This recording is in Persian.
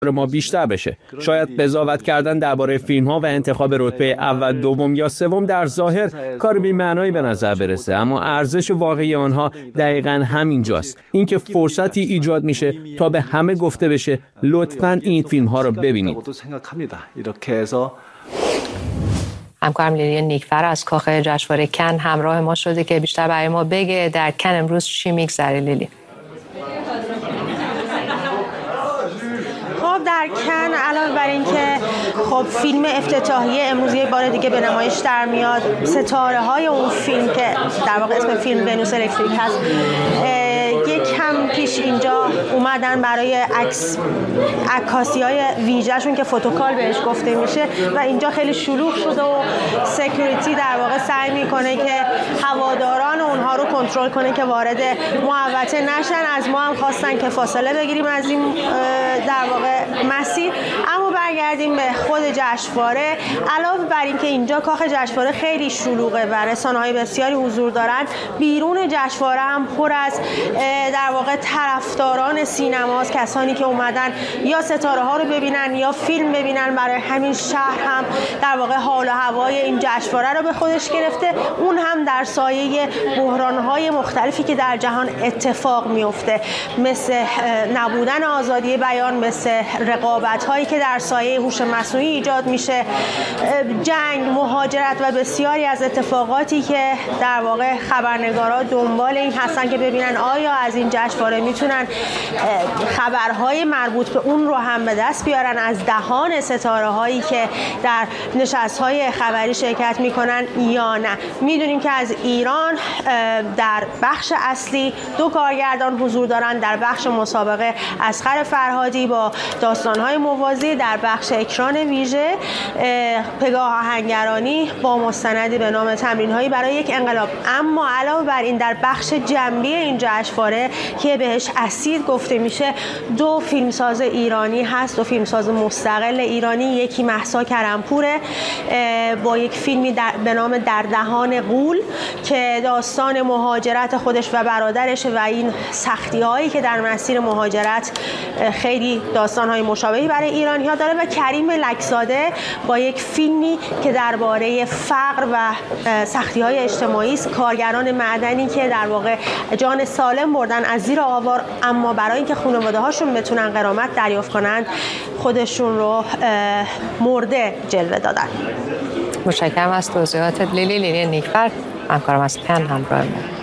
ما بیشتر بشه. شاید قضاوت کردن درباره فیلم‌ها و انتخاب رتبه اول، دوم یا سوم در ظاهر کار بی‌معنایی به نظر برسه، اما ارزش واقعی آنها دقیقاً همینجاست. اینکه فرصتی ایجاد میشه تا به همه گفته بشه لطفاً این فیلم‌ها رو ببینید. همکارم لیلی نیکفر از کاخ جشنواره کن همراه ما شده که بیشتر برای ما بگه در کن امروز چی میگذره. لیلی. در کن علاوه بر این که خب فیلم افتتاحیه امروز یک بار دیگه به نمایش در میاد، ستاره های اون فیلم که در واقع اسم فیلم ونوس الکتریک هست یک کم پیش اینجا اومدن برای عکاسی های ویژه‌شون که فوتوکال بهش گفته میشه و اینجا خیلی شلوغ شده و سکیوریتی در واقع سعی میکنه که هواداران اونها رو کنترل کنه که وارد محوطه نشن. از ما هم خواستن که فاصله بگیریم از این در واقع مسیر. اما برگردیم به خود جشنواره. علاوه بر این که اینجا کاخ جشنواره خیلی شلوغه و رسانه‌های بسیاری حضور دارند، بیرون جشنواره هم پر از در واقع طرفداران سینماست، کسانی که اومدن یا ستاره ها رو ببینن یا فیلم ببینن. برای همین شهر هم در واقع حال و هوای این جشنواره رو به خودش گرفته، اون هم در سایه بحران‌های مختلفی که در جهان اتفاق میفته، مثل نبودن آزادی بیان، مثل رقابت‌هایی که در سایه هوش مصنوعی ایجاد میشه، جنگ، مهاجرت و بسیاری از اتفاقاتی که در واقع خبرنگارا دنبال این هستن که ببینن آیا از این جشنواره میتونن خبرهای مربوط به اون رو هم به دست بیارن از دهان ستاره هایی که در نشست‌های خبری شرکت میکنن یا نه. میدونیم که از ایران در بخش اصلی 2 کارگردان حضور دارن، در بخش مسابقه اصغر فرهادی با داستان‌های موازی، در بخش اکران ویژه پگاه آهنگرانی با مستندی به نام تمرین‌هایی برای یک انقلاب. اما علاوه بر این در بخش جنبی این جشنواره که بهش اسید گفته میشه 2 فیلمساز ایرانی هست، 2 فیلمساز مستقل ایرانی. یکی مهسا کرمپوره با یک فیلمی به نام در دهان غول که داستان مهاجرت خودش و برادرش و این سختی‌هایی که در مسیر مهاجرت خیلی داستان‌های مشابهی برای ایرانی‌ها داره، و کریم لکزاده با یک فیلمی که درباره فقر و سختی‌های اجتماعی است. کارگران معدنی که در واقع جان سالم بردن از زیر آوار، اما برای اینکه خانواده‌هاشون بتونن غرامت دریافت کنن خودشون رو مرده جلوه دادن. متشکرم از توضیحات لیلی نیکفر، همکارم از کن همراه ما.